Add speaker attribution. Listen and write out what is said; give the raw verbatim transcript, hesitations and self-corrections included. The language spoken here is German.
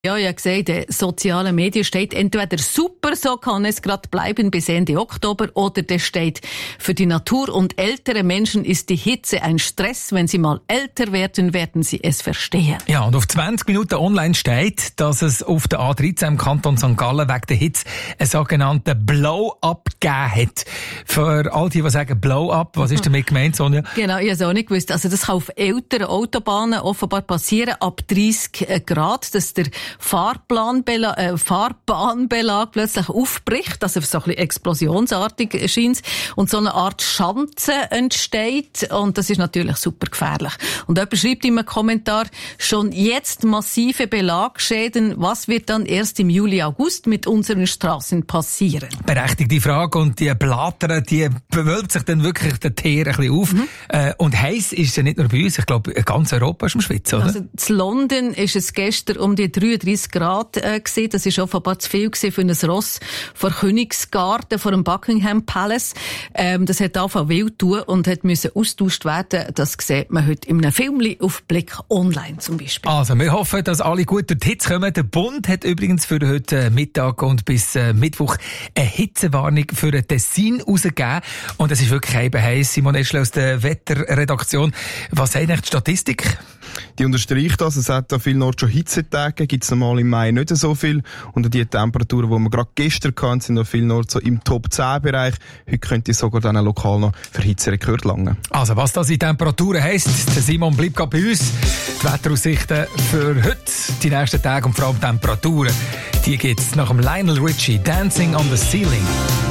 Speaker 1: Ja, ich habe gesehen, in den sozialen Medien steht entweder super, so kann es gerade bleiben bis Ende Oktober, oder der steht, für die Natur und ältere Menschen ist die Hitze ein Stress. Wenn sie mal älter werden, werden sie es verstehen.
Speaker 2: Ja, und auf zwanzig Minuten online steht, dass es auf der A dreizehn im Kanton Sankt Gallen wegen der Hitze einen sogenannten Blow-up gegeben hat. Für all die, die sagen Blow-up, was ist damit gemeint, Sonja?
Speaker 1: Genau, ich habe es auch nicht gewusst. Also das kann auf älteren Autobahnen offenbar passieren, ab dreißig Grad, dass der Fahrplanbelag, äh, Fahrbahnbelag plötzlich aufbricht, also so ein bisschen explosionsartig scheint, und so eine Art Schanze entsteht, und das ist natürlich super gefährlich. Und jemand schreibt in einem Kommentar, schon jetzt massive Belagschäden, was wird dann erst im Juli, August mit unseren Straßen passieren?
Speaker 2: Berechtigte Frage, und die Blattern, die bewölbt sich dann wirklich der Teer ein bisschen auf. Mhm. Äh, und heiß ist es ja nicht nur bei uns, ich glaube, ganz Europa ist im Schwitzen, oder?
Speaker 1: Also in London ist es gestern um die dreiunddreißig Grad äh, gewesen. Das ist offenbar zu viel gewesen für ein Ross vor Königsgarten, vor dem Buckingham Palace. Ähm, das hat angefangen wild zu tun und hat müssen austauscht werden. Das sieht man heute in einem Film auf Blick Online zum Beispiel.
Speaker 2: Also, wir hoffen, dass alle gut durch die Hitze kommen. Der Bund hat übrigens für heute Mittag und bis äh, Mittwoch eine Hitzewarnung für den Tessin rausgegeben. Und es ist wirklich eben heiß. Simon Eschle aus der Wetterredaktion. Was sagt eigentlich die Statistik?
Speaker 3: Die unterstreicht das. Es hat an vielen Orten schon Hitzetage, gibt es normal im Mai nicht so viel. Und die Temperaturen, die wir gerade gestern hatten, sind an vielen Orten so im Top zehn Bereich. Heute könnte es sogar dann lokal noch für Hitzerekord langen.
Speaker 2: Also, was das in Temperaturen heisst, der Simon bleibt gerade bei uns. Die Wetteraussichten für heute, die nächsten Tage und vor allem Temperaturen, die gibt's nach dem Lionel Richie, Dancing on the Ceiling.